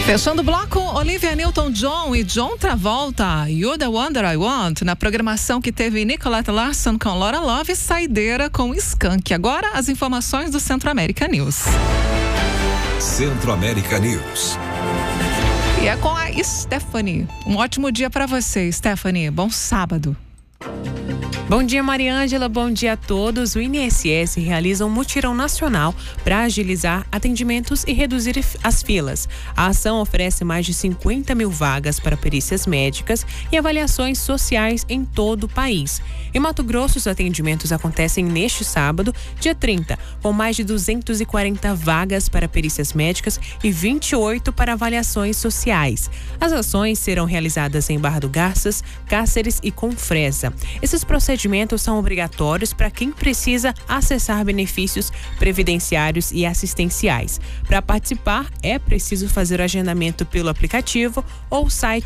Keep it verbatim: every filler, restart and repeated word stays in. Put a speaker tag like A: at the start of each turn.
A: Fechando o bloco, Olivia Newton-John e John Travolta, You're the Wonder I Want, na programação que teve Nicolette Larson com Laura Love e Saideira com Skank. Agora, as informações do Centro América News.
B: Centro América News.
A: E é com a Stephanie. Um ótimo dia para você, Stephanie. Bom sábado.
C: Bom dia, Mariângela. Bom dia a todos. O I N S S realiza um mutirão nacional para agilizar atendimentos e reduzir as filas. A ação oferece mais de cinquenta mil vagas para perícias médicas e avaliações sociais em todo o país. Em Mato Grosso, os atendimentos acontecem neste sábado, dia trinta, com mais de duzentas e quarenta vagas para perícias médicas e vinte e oito para avaliações sociais. As ações serão realizadas em Barra do Garças, Cáceres e Confresa. Esses procedimentos Procedimentos são obrigatórios para quem precisa acessar benefícios previdenciários e assistenciais. Para participar, é preciso fazer o agendamento pelo aplicativo ou site